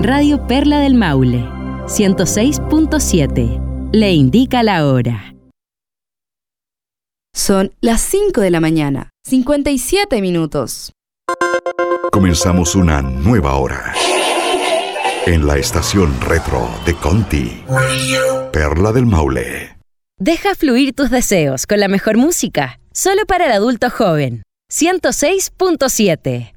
Radio Perla del Maule, 106.7. Le indica la hora. Son las 5 de la mañana, 57 minutos. Comenzamos una nueva hora. En la estación retro de Conti, Perla del Maule. Deja fluir tus deseos con la mejor música, solo para el adulto joven. 106.7.